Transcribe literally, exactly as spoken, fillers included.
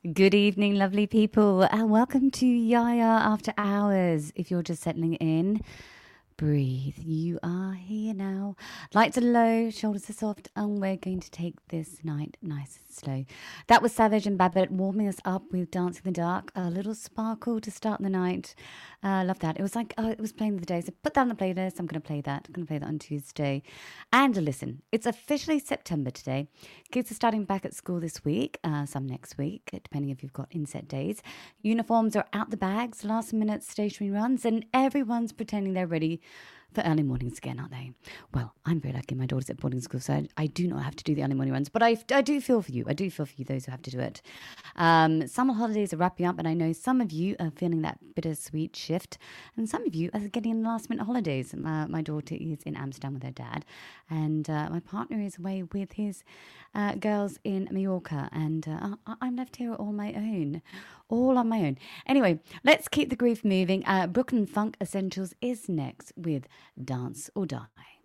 Good evening, lovely people, and welcome to Yaya After Hours. If you're just settling in, breathe. You are here now. Lights are low, shoulders are soft, and we're going to take this night nice and slow. That was Savage and Babbitt warming us up with Dance in the Dark. A little sparkle to start the night. I uh, love that. It was like, oh, it was playing the day. So put that on the playlist. I'm going to play that. I'm going to play that on Tuesday. And listen, it's officially September today. Kids are starting back at school this week, uh, some next week, depending if you've got inset days. Uniforms are out the bags, last minute stationery runs, and everyone's pretending they're ready for early mornings again, aren't they? Well, I'm very lucky. My daughter's at boarding school, so I, I do not have to do the early morning runs. But I, I do feel for you. I do feel for you, those who have to do it. Um, summer holidays are wrapping up, and I know some of you are feeling that bittersweet shift, and some of you are getting last minute holidays. Uh, my daughter is in Amsterdam with her dad, and uh, my partner is away with his uh, girls in Mallorca, and uh, I, I'm left here all my own. All on my own. Anyway, let's keep the groove moving. Uh, Brooklyn Funk Essentials is next with Dance or Die.